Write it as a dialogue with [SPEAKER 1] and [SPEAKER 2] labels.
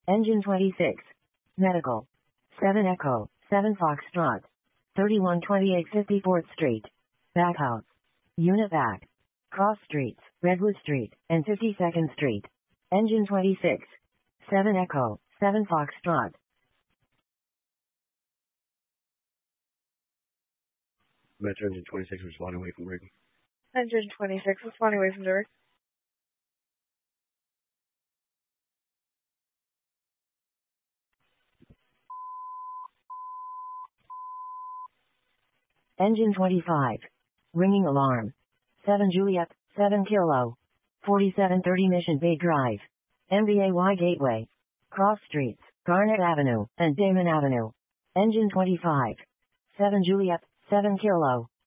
[SPEAKER 1] Engine 26. Medical. 7 Echo, 7 Foxtrot. 3128 54th Street. Backhouse. Unit back. Cross Streets, Redwood Street, and 52nd Street. Engine 26. 7 Echo, 7 Foxtrot.
[SPEAKER 2] Metro Engine 26 responding away from rig.
[SPEAKER 3] Engine 26 responding away from the rig.
[SPEAKER 1] Engine 25. Ringing alarm. 7 Juliet, 7 Kilo. 4730 Mission Bay Drive. MBAY Gateway. Cross Streets, Garnet Avenue, and Damon Avenue. Engine 25. 7 Juliet, 7 Kilo.